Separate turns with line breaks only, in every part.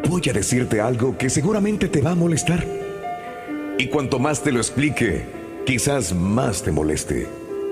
voy a decirte algo que seguramente te va a molestar. Y cuanto más te lo explique, quizás más te moleste.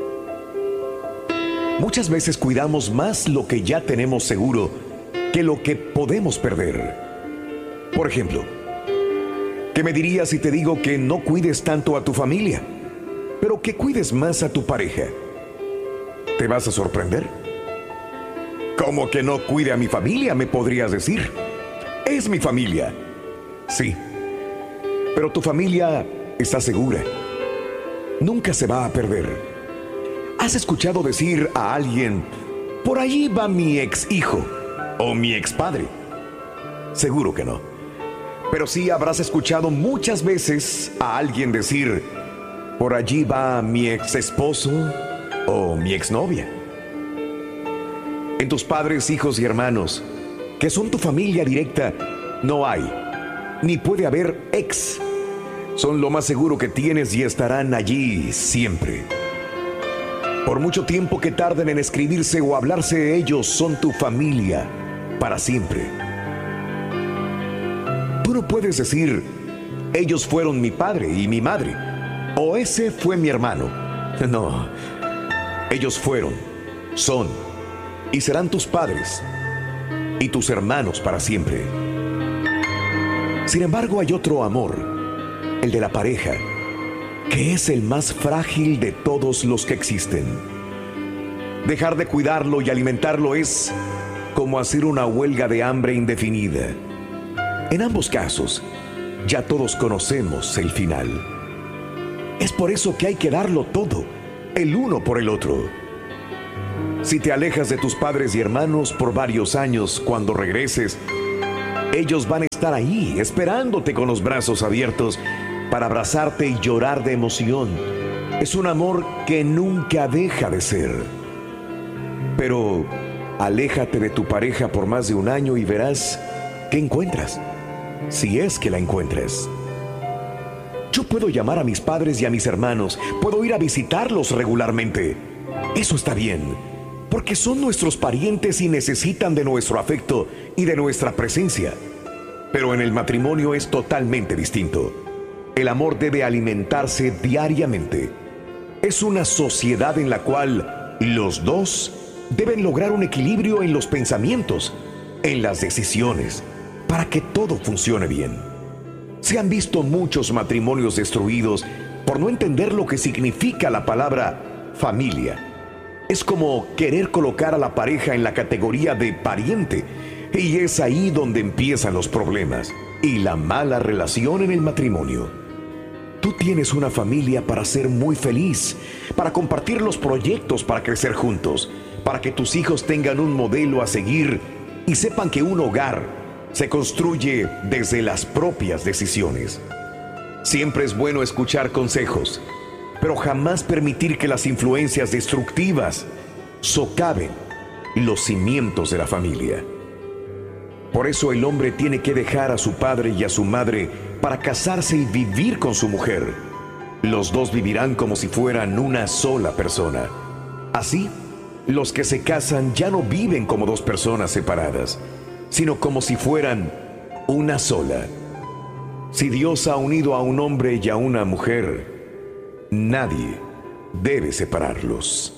Muchas veces cuidamos más lo que ya tenemos seguro que lo que podemos perder. Por ejemplo, ¿qué me dirías si te digo que no cuides tanto a tu familia, pero que cuides más a tu pareja? ¿Te vas a sorprender? ¿Cómo que no cuide a mi familia?, me podrías decir. Es mi familia. Sí, pero tu familia está segura. Nunca se va a perder. ¿Has escuchado decir a alguien, por allí va mi ex hijo o mi ex padre? Seguro que no. Pero sí habrás escuchado muchas veces a alguien decir, por allí va mi ex esposo o mi exnovia. En tus padres, hijos y hermanos, que son tu familia directa, no hay, ni puede haber ex. Son lo más seguro que tienes y estarán allí siempre. Por mucho tiempo que tarden en escribirse o hablarse, ellos son tu familia para siempre. Tú no puedes decir, ellos fueron mi padre y mi madre, o ese fue mi hermano. No, ellos fueron, son y serán tus padres y tus hermanos para siempre. Sin embargo, hay otro amor, el de la pareja, que es el más frágil de todos los que existen. Dejar de cuidarlo y alimentarlo es como hacer una huelga de hambre indefinida. En ambos casos, ya todos conocemos el final. Es por eso que hay que darlo todo, el uno por el otro. Si te alejas de tus padres y hermanos por varios años, cuando regreses, ellos van a estar ahí, esperándote con los brazos abiertos, para abrazarte y llorar de emoción. Es un amor que nunca deja de ser. Pero aléjate de tu pareja por más de un año y verás qué encuentras, si es que la encuentras. Yo puedo llamar a mis padres y a mis hermanos, puedo ir a visitarlos regularmente. Eso está bien, porque son nuestros parientes y necesitan de nuestro afecto y de nuestra presencia. Pero en el matrimonio es totalmente distinto. El amor debe alimentarse diariamente. Es una sociedad en la cual los dos deben lograr un equilibrio en los pensamientos, en las decisiones, para que todo funcione bien. Se han visto muchos matrimonios destruidos por no entender lo que significa la palabra familia. Es como querer colocar a la pareja en la categoría de pariente, y es ahí donde empiezan los problemas y la mala relación en el matrimonio. Tú tienes una familia para ser muy feliz, para compartir los proyectos, para crecer juntos, para que tus hijos tengan un modelo a seguir y sepan que un hogar se construye desde las propias decisiones. Siempre es bueno escuchar consejos, pero jamás permitir que las influencias destructivas socaven los cimientos de la familia. Por eso el hombre tiene que dejar a su padre y a su madre para casarse y vivir con su mujer. Los dos vivirán como si fueran una sola persona. Así, los que se casan ya no viven como dos personas separadas, sino como si fueran una sola. Si Dios ha unido a un hombre y a una mujer, nadie debe separarlos.